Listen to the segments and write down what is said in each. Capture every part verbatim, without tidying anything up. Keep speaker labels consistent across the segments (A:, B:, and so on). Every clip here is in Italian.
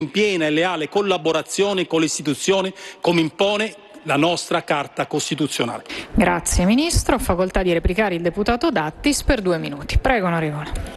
A: in piena e leale collaborazione con le istituzioni, come impone la nostra Carta Costituzionale.
B: Grazie Ministro. Facoltà di replicare il deputato Dattis per due minuti. Prego, onorevole.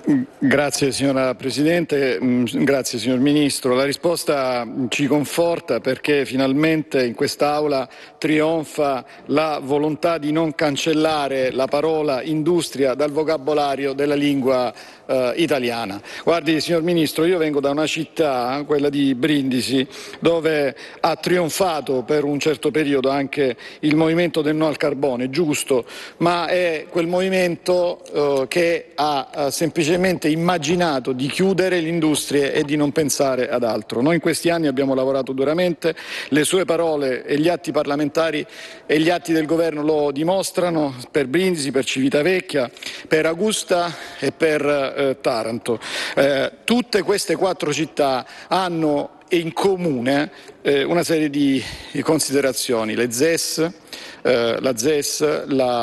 C: Grazie signora Presidente, grazie signor Ministro. La risposta ci conforta perché finalmente in quest'Aula trionfa la volontà di non cancellare la parola industria dal vocabolario della lingua eh, italiana. Guardi signor Ministro, io vengo da una città, quella di Brindisi, dove ha trionfato per un certo periodo anche il movimento del no al carbone, giusto, ma è quel movimento eh, che ha eh, semplicemente immaginato di chiudere le industrie e di non pensare ad altro. Noi in questi anni abbiamo lavorato duramente, le sue parole e gli atti parlamentari e gli atti del governo lo dimostrano, per Brindisi, per Civitavecchia, per Augusta e per eh, Taranto. Eh, tutte queste quattro città hanno in comune eh, una serie di, di considerazioni, le Z E S, eh, la Z E S,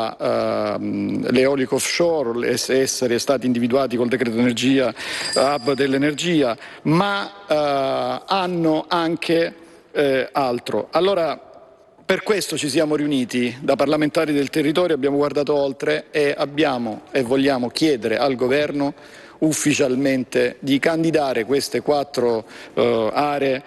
C: la, uh, l'eolico offshore, essere stati individuati col decreto energia, hub dell'energia, ma uh, hanno anche eh, altro. Allora, per questo ci siamo riuniti da parlamentari del territorio, abbiamo guardato oltre e abbiamo e vogliamo chiedere al Governo ufficialmente di candidare queste quattro uh, aree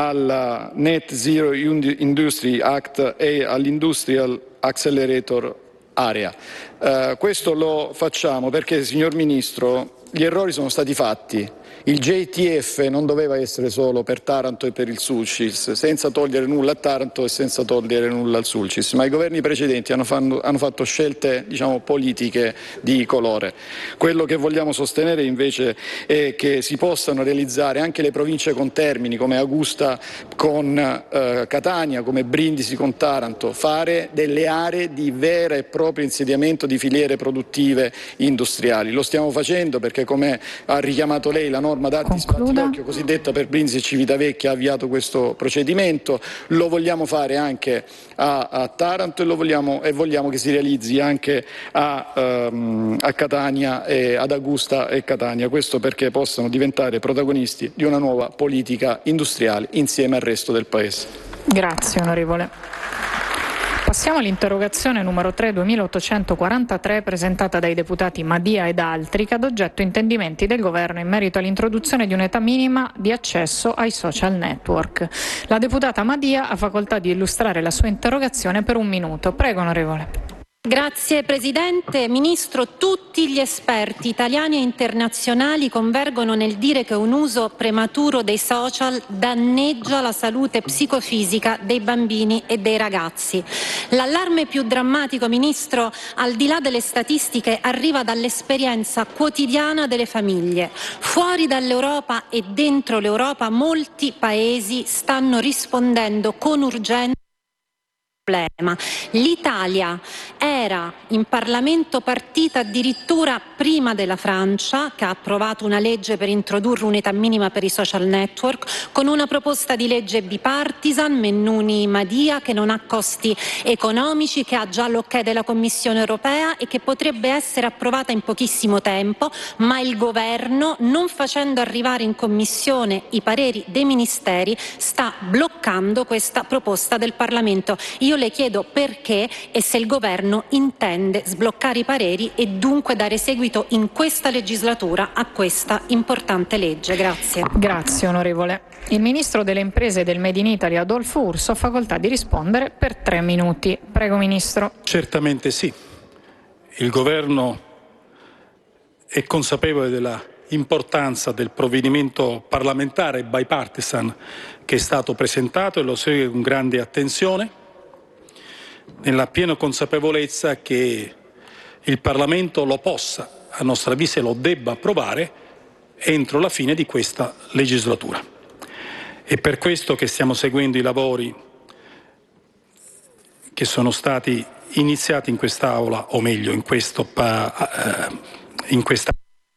C: al Net Zero Industry Act e all'Industrial Accelerator Area. Uh, questo lo facciamo perché, signor Ministro, gli errori sono stati fatti. Il J T F non doveva essere solo per Taranto e per il Sulcis, senza togliere nulla a Taranto e senza togliere nulla al Sulcis, ma i governi precedenti hanno, fanno, hanno fatto scelte, diciamo, politiche di colore. Quello che vogliamo sostenere invece è che si possano realizzare anche le province contermini, come Augusta con eh, Catania, come Brindisi con Taranto, fare delle aree di vero e proprio insediamento di filiere produttive industriali. Lo stiamo facendo perché, come ha richiamato lei, la norma Dati Sbattilocchio, cosiddetta per Brindisi e Civitavecchia, ha avviato questo procedimento. Lo vogliamo fare anche a, a Taranto e, lo vogliamo, e vogliamo che si realizzi anche a, um, a Catania, e ad Augusta e Catania. Questo perché possano diventare protagonisti di una nuova politica industriale insieme al resto del Paese.
B: Grazie onorevole. Passiamo all'interrogazione numero tre duemilaottocentoquarantatré presentata dai deputati Madia ed altri, che ad oggetto intendimenti del governo in merito all'introduzione di un'età minima di accesso ai social network. La deputata Madia ha facoltà di illustrare la sua interrogazione per un minuto. Prego onorevole.
D: Grazie Presidente. Ministro, tutti gli esperti italiani e internazionali convergono nel dire che un uso prematuro dei social danneggia la salute psicofisica dei bambini e dei ragazzi. L'allarme più drammatico, Ministro, al di là delle statistiche, arriva dall'esperienza quotidiana delle famiglie. Fuori dall'Europa e dentro l'Europa molti paesi stanno rispondendo con urgenza. L'Italia era in Parlamento partita addirittura prima della Francia, che ha approvato una legge per introdurre un'età minima per i social network, con una proposta di legge bipartisan, Mennuni-Madia, che non ha costi economici, che ha già l'ok della Commissione europea e che potrebbe essere approvata in pochissimo tempo, ma il Governo, non facendo arrivare in Commissione i pareri dei ministeri, sta bloccando questa proposta del Parlamento. Io Io le chiedo perché e se il Governo intende sbloccare i pareri e dunque dare seguito in questa legislatura a questa importante legge. Grazie.
B: Grazie onorevole. Il Ministro delle Imprese e del Made in Italy, Adolfo Urso, ha facoltà di rispondere per tre minuti. Prego Ministro.
A: Certamente sì. Il Governo è consapevole della importanza del provvedimento parlamentare bipartisan che è stato presentato e lo segue con grande attenzione, nella piena consapevolezza che il Parlamento lo possa, a nostro avviso lo debba approvare entro la fine di questa legislatura. È per questo che stiamo seguendo i lavori che sono stati iniziati in quest'Aula, o meglio in, questo, in questa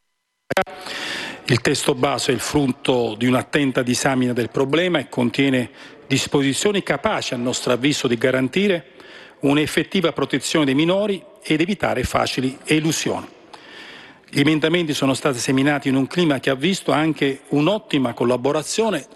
A: Il testo base è il frutto di un'attenta disamina del problema e contiene disposizioni capaci, a nostro avviso, di garantire un'effettiva protezione dei minori ed evitare facili elusioni. Gli emendamenti sono stati seminati in un clima che ha visto anche un'ottima collaborazione